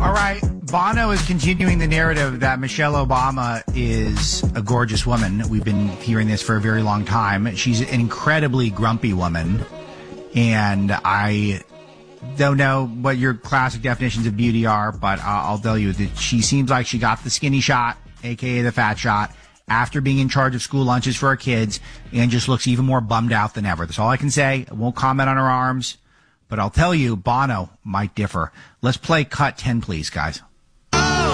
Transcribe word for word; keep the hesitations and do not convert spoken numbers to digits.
All right. Bono is continuing the narrative that Michelle Obama is a gorgeous woman. We've been hearing this for a very long time. She's an incredibly grumpy woman. And I don't know what your classic definitions of beauty are, but I'll tell you that she seems like she got the skinny shot, a k a the fat shot, after being in charge of school lunches for her kids, and just looks even more bummed out than ever. That's all I can say. I won't comment on her arms, but I'll tell you, Bono might differ. Let's play cut ten, please, guys.